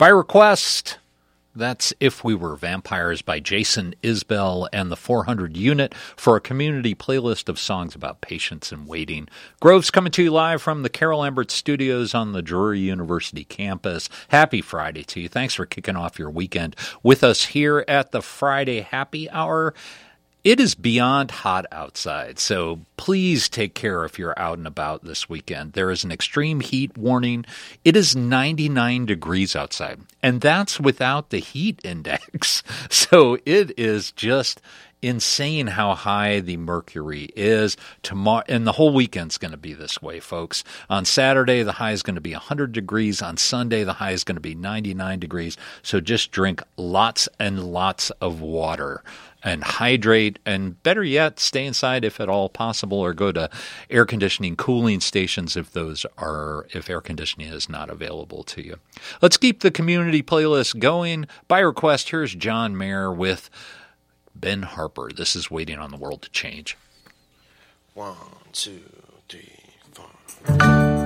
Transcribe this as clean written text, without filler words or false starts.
By request, that's If We Were Vampires by Jason Isbell and the 400 Unit for a community playlist of songs about patience and waiting. Grove's coming to you live from the Carol Lambert Studios on the Drury University campus. Happy Friday to you. Thanks for kicking off your weekend with us here at the Friday Happy Hour. It is beyond hot outside, so please take care if you're out and about this weekend. There is an extreme heat warning. It is 99 degrees outside, and that's without the heat index. So it is just insane how high the mercury is tomorrow, and the whole weekend's going to be this way, folks. On Saturday, the high is going to be 100 degrees. On Sunday, the high is going to be 99 degrees. So just drink lots and lots of water and hydrate, and better yet, stay inside if at all possible, or go to air conditioning cooling stations if air conditioning is not available to you. Let's keep the community playlist going. By request, here's John Mayer with Ben Harper. This is Waiting on the World to Change. 1, 2, 3, 4.